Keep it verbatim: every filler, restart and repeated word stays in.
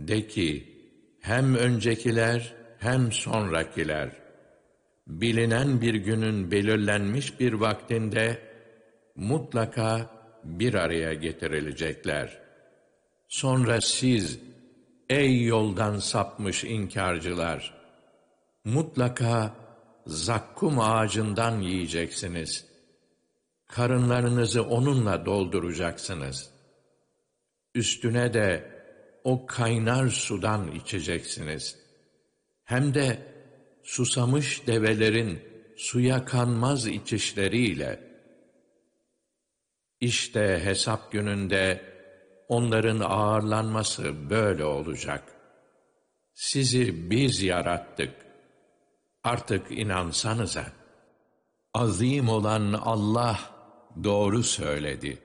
De ki, hem öncekiler hem sonrakiler, bilinen bir günün belirlenmiş bir vaktinde mutlaka bir araya getirilecekler. Sonra siz, ey yoldan sapmış inkârcılar, mutlaka zakkum ağacından yiyeceksiniz. Karınlarınızı onunla dolduracaksınız. Üstüne de o kaynar sudan içeceksiniz. Hem de susamış develerin suya kanmaz içişleriyle. İşte hesap gününde onların ağırlanması böyle olacak. Sizi biz yarattık. Artık inansanıza. Azim olan Allah doğru söyledi.